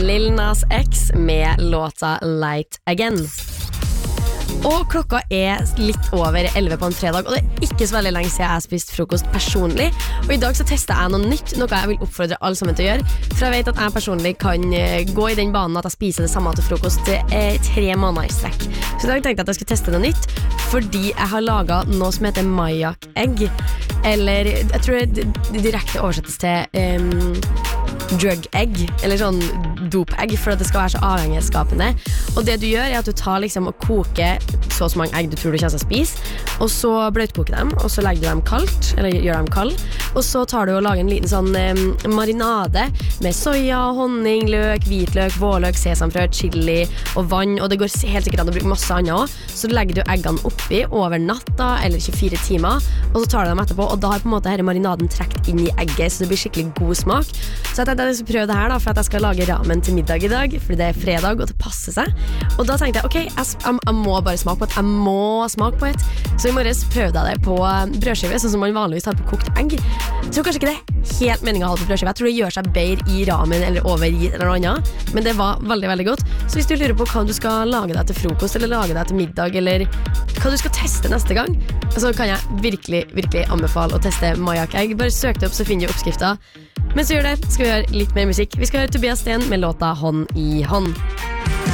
Lil Nas X med låta Light Again. Og klokka litt over 11 på en fredag, og det ikke så veldig lenge siden jeg har spist frokost personlig. Og i dag så testet jeg noe nytt, noe jeg vil oppfordre alle sammen til å gjøre. For jeg vet at jeg personlig kan gå i den banen at jeg spiser det samme til frokost 3 måneder i strekk. Så i dag tenkte jeg at jeg skulle teste noe nytt, fordi jeg har laget noe som heter mayak-egg. Eller jeg tror det direkte oversettes til drug-egg, eller sånn dop-egg, for at det skal være så avhengighetsskapende. Og det du gjør at du tar liksom og koker så mange egg du tror du kommer til å spise, og så bløtkoker dem, og så legger du dem kaldt, eller gjør dem kald, og så tar du og lager en liten sånn marinade med soya, honning, løk, hvitløk, vårløk, sesamfrø, chili og vann, og det går helt sikkert an å bruke masse annet også. Så legger du eggene oppi over natta, eller 24 timer, og så tar du dem etterpå, og da har på en måte denne marinaden trekt inn i egget, så det blir skikkelig god smak. Så jeg tenkte at jeg skal prøve det her da, for at jeg skal lage ramen til middag i dag, fordi det er fredag, og det passer seg. Og da tenkte jeg, ok, jeg må bare smake på et. Jeg må smake på et. Så i morges prøvde jeg det på brødskive, sånn som man vanligvis tar på kokt egg. Jeg tror kanskje ikke det er helt meningen å ha det på brødskive. Jeg tror det gjør seg bedre i ramen eller over i eller noe annet, men det var veldig, veldig godt. Så hvis du lurer på hva du skal lage deg til frokost, eller lage deg til middag, eller hva du skal teste neste gang, så kan jeg virkelig, virkelig anbefale å teste mayak-egg. Bare søk det opp, så finner du oppskrifta. Men så gjør det, skal vi høre litt mer musikk. Vi skal høre Tobias Sten med låta Hånd i hånd.